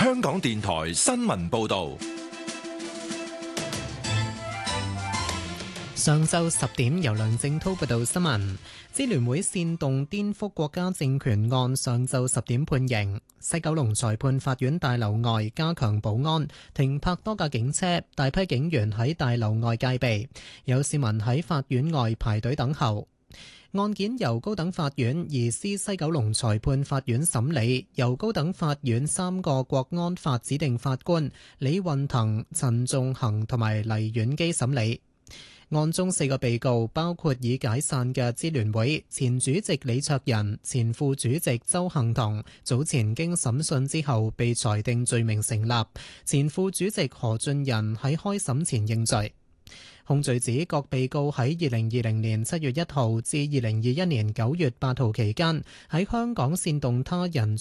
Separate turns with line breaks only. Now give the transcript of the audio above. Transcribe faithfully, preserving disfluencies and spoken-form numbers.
香港電台新聞報道。
上晝十點，由梁正滔報道新聞。支聯會煽動顛覆國家政權案上晝十點判刑。西九龍裁判法院大樓外加強保安，停泊多架警車，大批警員喺大樓外戒備。有市民喺法院外排隊等候。案件由高等法院移師西九龍裁判法院審理，由高等法院三個國安法指定法官李運騰、陳仲衡同埋黎婉基審理。案中四個被告包括已解散嘅支聯會前主席李卓人、前副主席鄒幸彤，早前經審訊之後被裁定罪名成立。前副主席何俊仁喺開審前認罪。控罪指各被告喺二零二零年七月一號至二零二一年九月八號期間喺香港煽動他人